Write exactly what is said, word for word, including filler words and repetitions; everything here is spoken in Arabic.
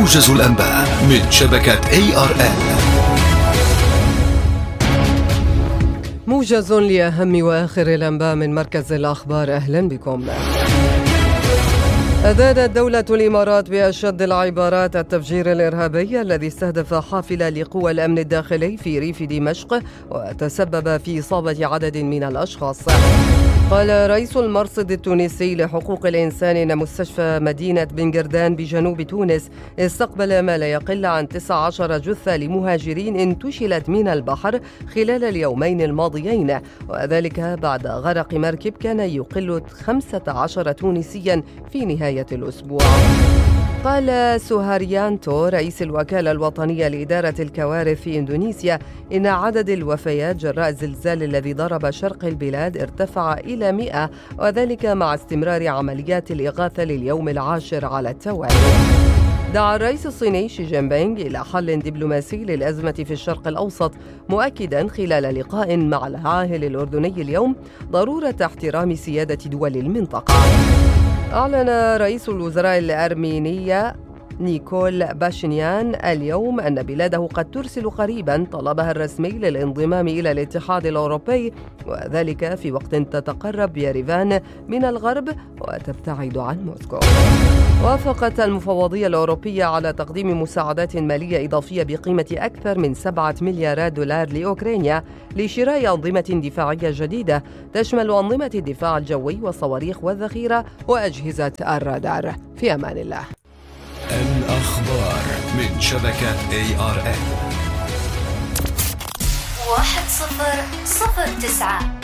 موجز الأنباء من شبكة إيه آر إل. موجز لأهم وآخر الأنباء من مركز الأخبار. أهلا بكم. أدانت دولة الإمارات بأشد العبارات التفجير الإرهابي الذي استهدف حافلة لقوى الأمن الداخلي في ريف دمشق وتسبب في إصابة عدد من الأشخاص. قال رئيس المرصد التونسي لحقوق الإنسان أن مستشفى مدينة بن جردان بجنوب تونس استقبل ما لا يقل عن تسعة عشر جثة لمهاجرين انتشلت من البحر خلال اليومين الماضيين، وذلك بعد غرق مركب كان يقل خمسة عشر تونسيا في نهاية الأسبوع. قال سوهاريانتو رئيس الوكالة الوطنية لإدارة الكوارث في إندونيسيا إن عدد الوفيات جراء الزلزال الذي ضرب شرق البلاد ارتفع إلى مئة، وذلك مع استمرار عمليات الإغاثة لليوم العاشر على التوالي. دعا الرئيس الصيني شي جين بينغ إلى حل دبلوماسي للأزمة في الشرق الأوسط، مؤكدا خلال لقاء مع العاهل الأردني اليوم ضرورة احترام سيادة دول المنطقة. أعلن رئيس الوزراء الأرميني نيكول باشينيان اليوم أن بلاده قد ترسل قريبا طلبها الرسمي للانضمام إلى الاتحاد الأوروبي، وذلك في وقت تتقرب يريفان من الغرب وتبتعد عن موسكو. وافقت المفوضية الأوروبية على تقديم مساعدات مالية إضافية بقيمة أكثر من سبعة مليارات دولار لأوكرانيا لشراء أنظمة دفاعية جديدة تشمل أنظمة الدفاع الجوي والصواريخ والذخيرة وأجهزة الرادار. في أمان الله. الأخبار من شبكة إيه آر إل. واحد صفر صفر تسعة